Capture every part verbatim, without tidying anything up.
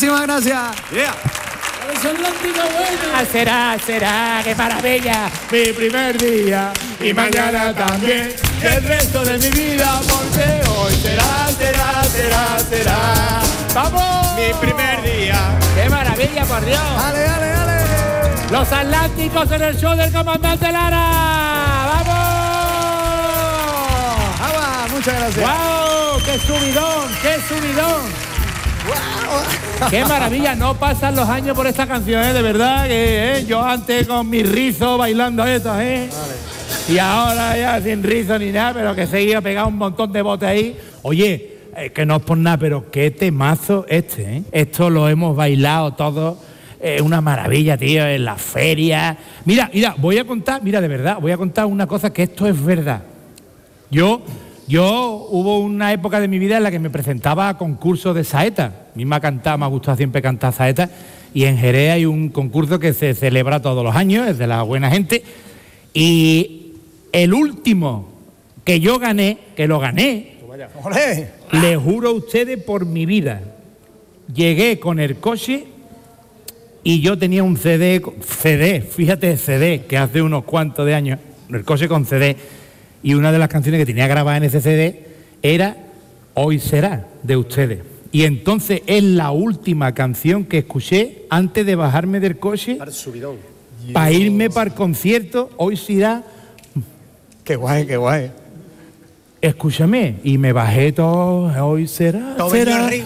Muchísimas gracias. Yeah. Ah, será, será, qué maravilla, mi primer día y mañana también, y el resto de mi vida, porque hoy será, será, será, será. ¡Vamos! Mi primer día. ¡Qué maravilla, por Dios! ¡Ale, ale, ale! Los Atlánticos en el show del comandante Lara. ¡Vamos! ¡Vamos! Muchas gracias. ¡Wow! ¡Qué subidón! ¡Qué subidón! Wow. ¡Qué maravilla! No pasan los años por esta canción, ¿eh? De verdad que ¿eh? Yo antes con mi rizo bailando esto, ¿eh? Vale. Y ahora ya sin rizo ni nada, pero que seguía pegado un montón de botes ahí. Oye, eh, que no es por nada, pero qué temazo este, ¿eh? Esto lo hemos bailado todos. Es eh, una maravilla, tío, en la feria. Mira, mira, voy a contar, mira, de verdad, voy a contar una cosa que esto es verdad. Yo... Yo hubo una época de mi vida en la que me presentaba a concursos de saeta. A mí me ha cantado, me ha gustado siempre cantar saeta. Y en Jerez hay un concurso que se celebra todos los años, es de la buena gente. Y el último que yo gané, que lo gané, ¡Olé! le juro a ustedes por mi vida, llegué con el coche y yo tenía un C D, C D, fíjate, C D, que hace unos cuantos de años, el coche con C D. Y una de las canciones que tenía grabada en ese C D era Hoy será, de ustedes. Y entonces es la última canción que escuché antes de bajarme del coche para irme para el concierto. Hoy será. ¡Qué guay, qué guay! Escúchame. Y me bajé todo. Hoy será, todo será. arriba.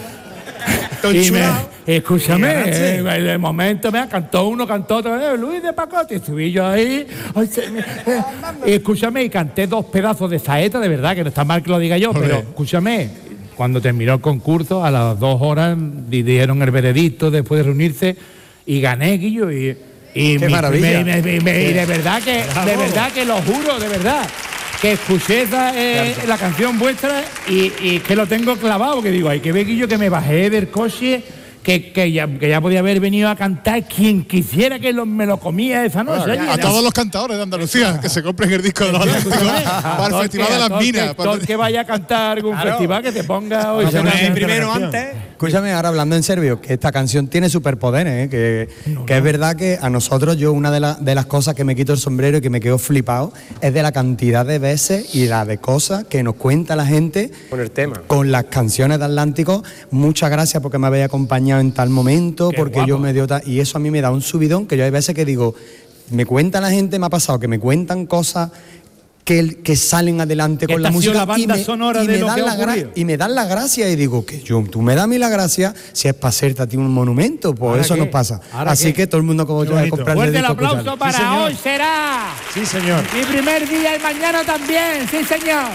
Y me, escúchame, eh, en el momento me cantó uno, cantó otro, eh, Luis de Pacote, y subí yo ahí, ay, se me, eh, escúchame, y canté dos pedazos de saeta, de verdad, que no está mal que lo diga yo, pero escúchame, cuando terminó el concurso, a las dos horas dieron el veredicto después de reunirse, y gané, Guillo, y, y, ¡qué mi, maravilla! me, me, me, y de verdad que, de verdad que lo juro, de verdad, que escuché esa, eh, la canción vuestra y, y que lo tengo clavado, que digo, hay que ver, Guillo, que me bajé del coche, que, que, ya, que ya podía haber venido a cantar quien quisiera que lo, me lo comía esa noche. Bueno, a, a todos los cantadores de Andalucía que se compren el disco de los Atlánticos para el Festival de las Minas. Todo el que vaya a cantar algún claro. festival que te ponga hoy. Vamos será primero antes. Escúchame, ahora hablando en serio, que esta canción tiene superpoderes, ¿eh? que, no, que no. Es verdad que a nosotros, yo una de, la, de las cosas que me quito el sombrero y que me quedo flipado es de la cantidad de veces y la de cosas que nos cuenta la gente con el tema, con las canciones de Atlántico. Muchas gracias porque me habéis acompañado en tal momento, qué porque guapo. yo me dio tal, y eso a mí me da un subidón, que yo hay veces que digo, me cuenta la gente, me ha pasado que me cuentan cosas Que, que salen adelante que con la música la banda y me, sonora y de me lo dan que la gra- y me dan la gracia y digo que yo, tú me das a mí la gracia si es para hacerte a ti un monumento, pues ¿Ahora eso qué? nos pasa. Así qué? que todo el mundo como yo va a comprarle Fuerte el disco aplauso escuchar. para Sí, señor. Hoy será. Sí, señor. Mi primer día y mañana también, sí, señor.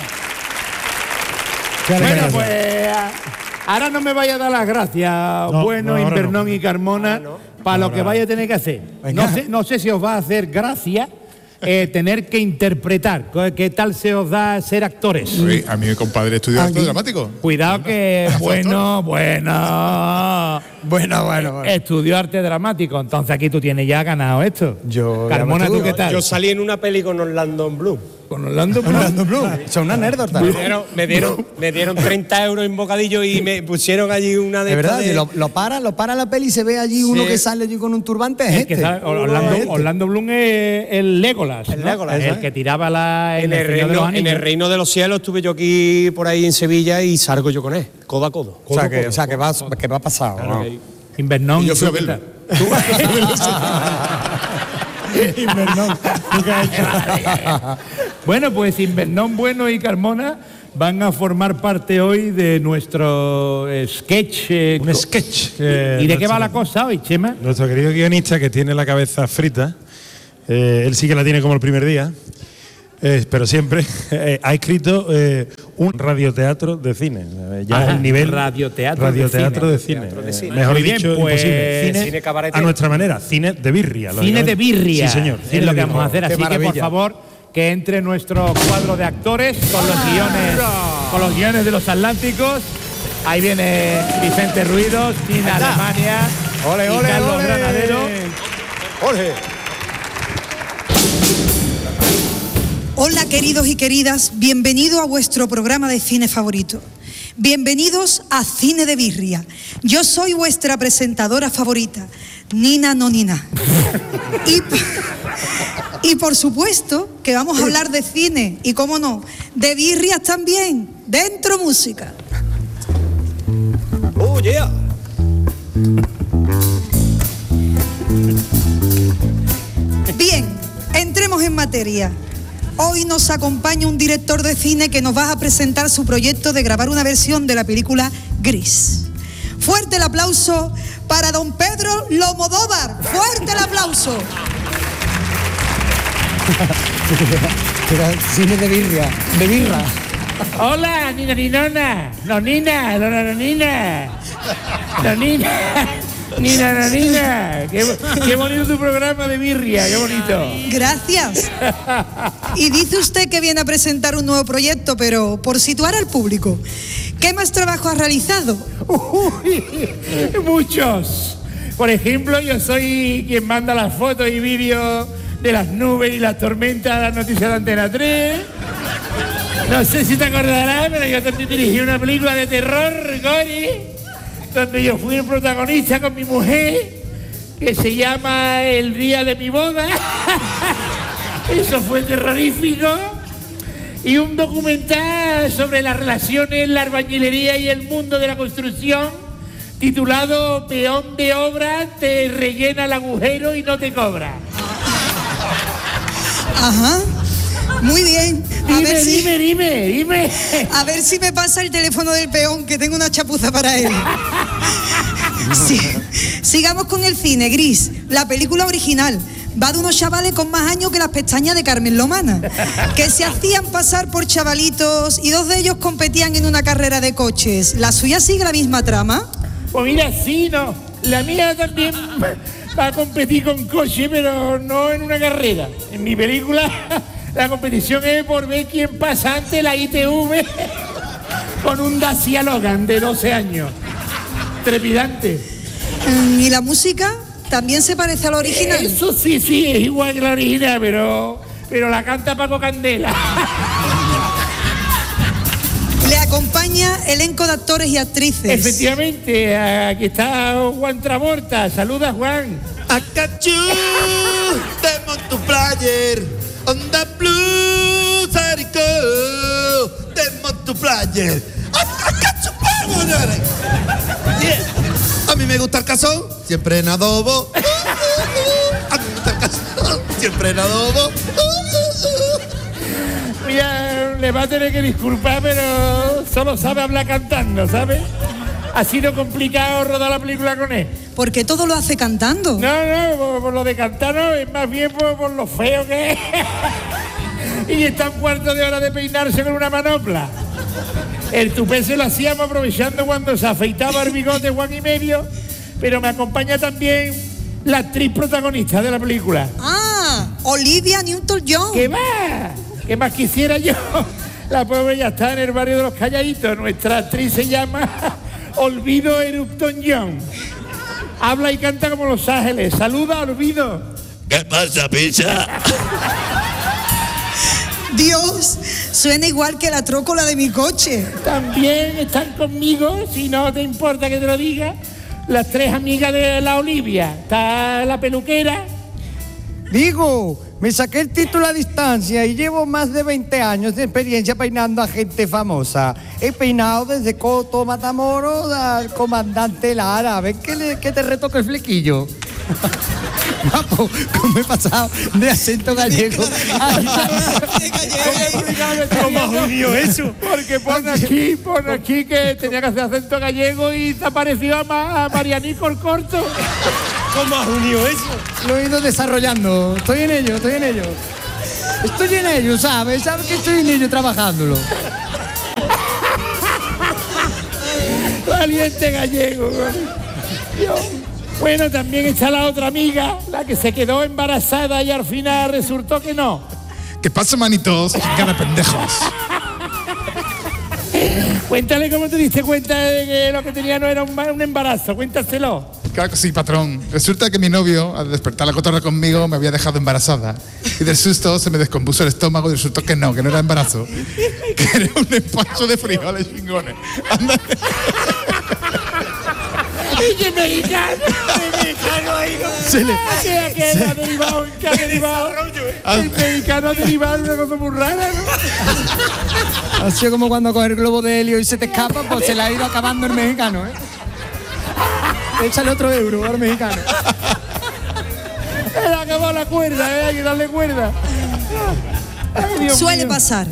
Qué Bueno, alegría. pues ahora no me vaya a dar las gracias, No, Bueno, no, ahora Invernón no. y Carmona, no. para lo Ahora que no. vaya a tener que hacer. Venga. No sé, no sé si os va a hacer gracia eh, tener que interpretar. ¿Qué tal se os da ser actores? Sí, a mi compadre estudió arte Aquí. dramático. Cuidado que, bueno, bueno, Bueno, bueno, bueno. estudió arte dramático, entonces aquí tú tienes ya ganado esto. Yo- Carmona, ya ¿tú me qué estuve. tal? Yo salí en una peli con Orlando Bloom. Con Orlando Bloom. Orlando Bloom, son una anécdota. Me dieron, me dieron, me dieron treinta euros en bocadillo y me pusieron allí una de De verdad, estas de- lo, lo para, lo para la peli y se ve allí uno que sale allí con un turbante, es El este. que sabe- Orlando, Es este. Orlando Bloom es el Legolas, El ¿no? Legolas, el ¿sabes? que tiraba la En el, Señor de los reino, en Anillos. el reino de los cielos estuve yo aquí por ahí en Sevilla y salgo yo con él, codo a codo. O sea, que, o sea, que va, que va pasado. Claro ¿no? que- Invernón. Y yo fui a ¿tú qué verlo. tal? Invernón. Bueno, pues Invernón, Bueno y Carmona van a formar parte hoy de nuestro eh, sketch. eh, Un co- sketch. que ¿Y de qué va nuestro- la cosa hoy, Chema? Nuestro querido guionista, que tiene la cabeza frita, eh, él sí que la tiene como el primer día, eh, pero siempre eh, ha escrito eh, un radioteatro de cine. Eh, ya Ajá, el nivel radioteatro de radioteatro de cine. cine. Teatro de Eh, cine. mejor Muy bien, dicho, pues, imposible. Cine, cine cabaretero. a nuestra manera, cine de birria. Cine de lógicamente. birria. Sí, señor. Es cine lo de que vamos a hacer. birria. Así Qué que, por maravilla. favor, que entre nuestro cuadro de actores con los guiones, con los guiones de los Atlánticos. Ahí viene Vicente Ruidos, Nina Alemania Ole, y ole, Carlos ole. Granadero. Jorge. Hola queridos y queridas, bienvenido a vuestro programa de cine favorito. Bienvenidos a Cine de Birria. Yo soy vuestra presentadora favorita, Nina No Nina. Y, y por supuesto que vamos a hablar de cine y, cómo no, de birrias también. Dentro música. Oh, yeah. Bien, entremos en materia. Hoy nos acompaña un director de cine que nos va a presentar su proyecto de grabar una versión de la película Gris. Fuerte el aplauso para don Pedro Lomodóvar. Fuerte el aplauso. Cine de birria, de birra. Hola, Nina Ninona. No, Nina, no, no, no, Nina. No, Nina. Nina, no, Nina. Qué, qué bonito tu programa de birria, qué bonito. Gracias. Y dice usted que viene a presentar un nuevo proyecto, pero por situar al público, ¿qué más trabajo has realizado? Uy, muchos. Por ejemplo, yo soy quien manda las fotos y vídeos de las nubes y las tormentas a las noticias de Antena tres. No sé si te acordarás, pero yo también dirigí una película de terror, Gori, donde yo fui el protagonista con mi mujer, que se llama El día de mi boda. Eso fue terrorífico. Y un documental sobre las relaciones, la albañilería y el mundo de la construcción, titulado Peón de obra, te rellena el agujero y no te cobra. Ajá. Muy bien. A Dime, ver si, dime, dime, dime. a ver si me pasa el teléfono del peón, que tengo una chapuza para él. Sí. Sigamos con el cine. Gris, la película original, va de unos chavales con más años que las pestañas de Carmen Lomana, que se hacían pasar por chavalitos y dos de ellos competían en una carrera de coches. ¿La suya sigue la misma trama? Pues mira, sí, no. La mía también va a competir con coche, pero no en una carrera. En mi película la competición es por ver quién pasa antes la I T V con un Dacia Logan de doce años. Trepidante. ¿Y la música también se parece a la original? Eso sí, sí, es igual que la original, pero, pero la canta Paco Candela. Le acompaña elenco de actores y actrices. Efectivamente, aquí está Juan Travolta. Saluda, Juan. Acachú, demo tu player, onda blue, sarico, demo tu player. Acachú, a mí me gusta el cazón, siempre en adobo. A mí me gusta el cazón, siempre en adobo. Mira, le va a tener que disculpar, pero solo sabe hablar cantando, ¿sabes? Ha sido complicado rodar la película con él. Porque todo lo hace cantando. No, no, por, por lo de cantar no, es más bien por, por lo feo que es. Y está un cuarto de hora de peinarse con una manopla. El tupé se lo hacíamos aprovechando cuando se afeitaba el bigote Juan y medio, pero me acompaña también la actriz protagonista de la película. Ah, Olivia Newton-John. ¿Qué más? ¿Qué más quisiera yo? La pobre ya está en el barrio de los Calladitos. Nuestra actriz se llama Olvido Erupton John. Habla y canta como Los Ángeles. Saluda, Olvido. ¿Qué pasa, pizza? Dios, suena igual que la trócola de mi coche. También están conmigo, si no te importa que te lo diga, las tres amigas de la Olivia. Está la peluquera. Digo, me saqué el título a distancia y llevo más de veinte años de experiencia peinando a gente famosa. He peinado desde Coto Matamoros al comandante Lara. ¿Ves que, le, que te retoque el flequillo? Papo, ¿cómo he pasado de acento gallego? ¿Cómo has unido eso? Porque pone aquí, pone aquí que tenía que hacer acento gallego y se apareció a, Ma, a Marianico el Corto. ¿Cómo has unido eso? Lo he ido desarrollando. Estoy en ello, estoy en ello. Estoy en ello, ¿sabes? ¿Sabes que estoy en ello trabajándolo? Valiente gallego. Dios. Bueno, también está la otra amiga, la que se quedó embarazada y al final resultó que no. ¿Qué pasa, manitos? Cara pendejos. Cuéntale cómo te diste cuenta de que lo que tenía no era un, un embarazo, cuéntaselo. Claro que sí, patrón. Resulta que mi novio, al despertar la cotorra conmigo, me había dejado embarazada. Y del susto se me descompuso el estómago y resultó que no, que no era embarazo. Que era un despacho de frijoles chingones. Anda. ¡Y que mexicano! ¡El mexicano ahí! Se le- ¿Qué, qué ha derivado? ¿Qué ha derivado? El mexicano ha derivado una cosa muy rara, ¿no? Ha sido como cuando coges el globo de helio y se te escapa, pues se le ha ido acabando el mexicano, ¿eh? Échale otro euro al mexicano. Él acabó la cuerda, ¿eh? Hay que darle cuerda. Ay, Dios Suele mío. pasar.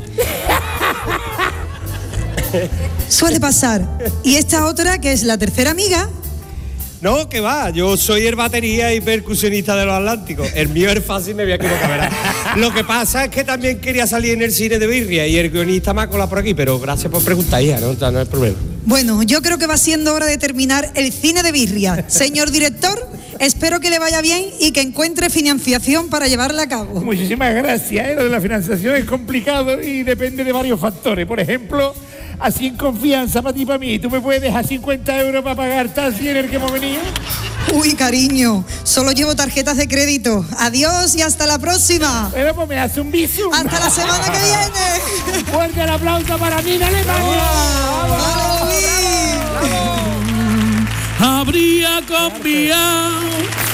Suele pasar. Y esta otra, que es la tercera amiga, No, que va, yo soy el batería y percusionista de los Atlánticos. El mío es fácil, me voy a equivocar, ¿verdad? Lo que pasa es que también quería salir en el cine de birria y el guionista me ha colado por aquí, pero gracias por preguntar, hija, no, no hay problema. bueno, yo creo que va siendo hora de terminar el cine de birria. Señor director, espero que le vaya bien y que encuentre financiación para llevarla a cabo. Muchísimas gracias. ¿eh? Lo de la financiación es complicado y depende de varios factores. Por ejemplo, así en confianza para ti y para mí. ¿Tú me puedes dejar cincuenta euros para pagar taxi en el que hemos venido? Uy, cariño, solo llevo tarjetas de crédito. Adiós y hasta la próxima. Bueno, pues me hace un bisu. Hasta la semana que viene. Fuerte el aplauso para mí, Alemania. ¡Vamos, Luis! Habría confiado